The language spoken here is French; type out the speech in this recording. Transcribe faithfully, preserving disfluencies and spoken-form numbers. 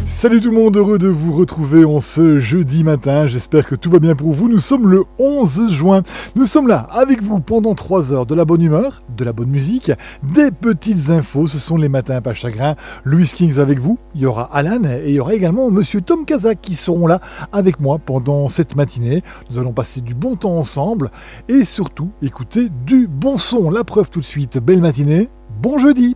Salut tout le monde, heureux de vous retrouver en ce jeudi matin, j'espère que tout va bien pour vous. Nous sommes le onze juin, nous sommes là avec vous pendant trois heures, de la bonne humeur, de la bonne musique, des petites infos, ce sont les matins pas chagrin. Louis Kings avec vous, il y aura Alan et il y aura également Monsieur Tom Kazak qui seront là avec moi pendant cette matinée. Nous allons passer du bon temps ensemble et surtout écouter du bon son, la preuve tout de suite. Belle matinée, bon jeudi.